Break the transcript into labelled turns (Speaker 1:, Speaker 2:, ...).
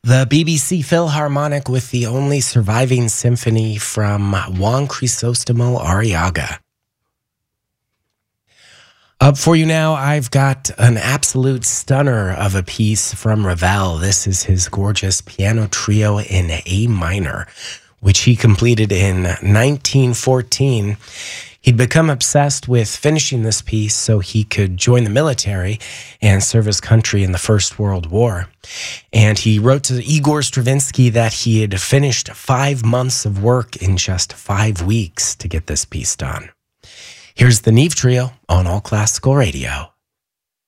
Speaker 1: The BBC Philharmonic with the only surviving symphony from Juan Crisostomo Arriaga. Up for you now, I've got an absolute stunner of a piece from Ravel. This is his gorgeous piano trio in A minor, which he completed in 1914. He'd become obsessed with finishing this piece so he could join the military and serve his country in the First World War. And he wrote to Igor Stravinsky that he had finished 5 months of work in just 5 weeks to get this piece done. Here's the Neve Trio on All Classical Radio.